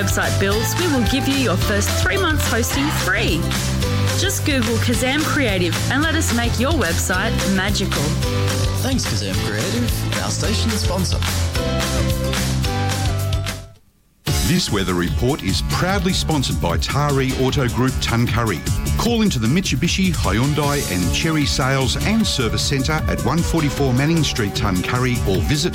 website builds, we will give you your first 3 months hosting free. Just Google Kazam Creative and let us make your website magical. Thanks, Kazam Creative, our station sponsor. This weather report is proudly sponsored by Tari Auto Group Tuncurry. Call into the Mitsubishi, Hyundai and Chery Sales and Service Centre at 144 Manning Street, Tuncurry, or visit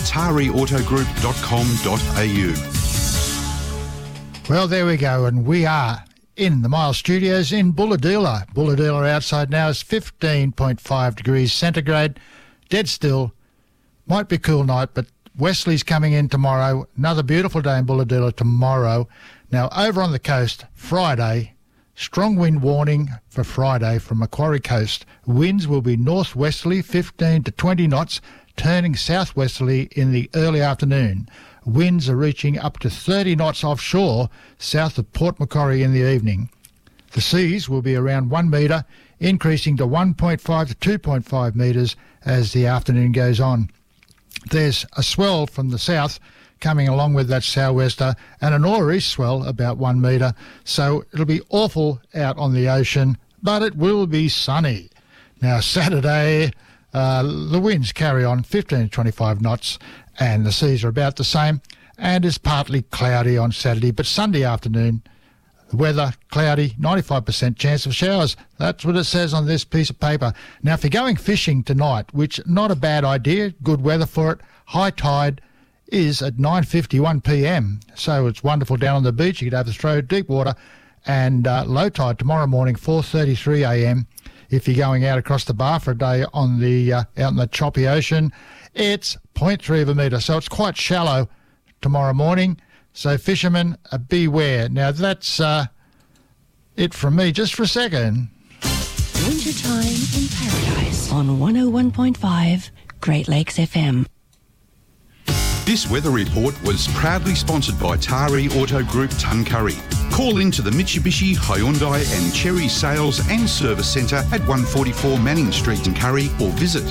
tariautogroup.com.au. Well, there we go, and we are in the Miles Studios in Bulahdelah. Bulahdelah outside now is 15.5 degrees centigrade, dead still. Might be a cool night, but Wesley's coming in tomorrow. Another beautiful day in Bulahdelah tomorrow. Now, over on the coast, Friday, strong wind warning for Friday from Macquarie Coast. Winds will be northwesterly, 15 to 20 knots, turning southwesterly in the early afternoon. Winds are reaching up to 30 knots offshore, south of Port Macquarie in the evening. The seas will be around 1 metre, increasing to 1.5 to 2.5 metres as the afternoon goes on. There's a swell from the south coming along with that sou'wester and a nor'east swell about 1 metre, so it'll be awful out on the ocean, but it will be sunny. Now, Saturday, the winds carry on 15 to 25 knots and the seas are about the same, and it's partly cloudy on Saturday, but Sunday afternoon, the weather cloudy, 95% chance of showers. That's what it says on this piece of paper. Now, if you're going fishing tonight, which not a bad idea, good weather for it, high tide is at 9:51 p.m. So it's wonderful down on the beach. You could overthrow deep water, and low tide tomorrow morning, 4:33 a.m. If you're going out across the bar for a day on the out in the choppy ocean, it's 0.3 of a metre. So it's quite shallow tomorrow morning. So fishermen, beware. Now that's it from me. Just for a second. Wintertime in Paradise on 101.5 Great Lakes FM. This weather report was proudly sponsored by Tari Auto Group Tuncurry. Call into the Mitsubishi, Hyundai and Chery Sales and Service Centre at 144 Manning Street, Tuncurry, or visit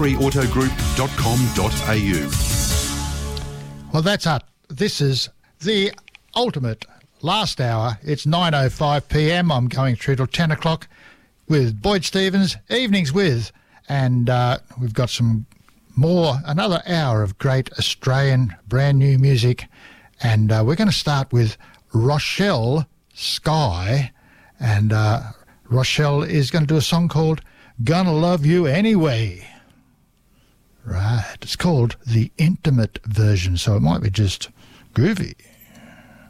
tariautogroup.com.au. Well, that's it. This is the ultimate last hour. It's 9:05 p.m. I'm going through till 10 o'clock with Boyd Stevens, Evenings With, and we've got another hour of great Australian brand new music, and we're going to start with Rochelle Sky, and Rochelle is going to do a song called Gonna Love You Anyway. Right, it's called the intimate version, so it might be just groovy.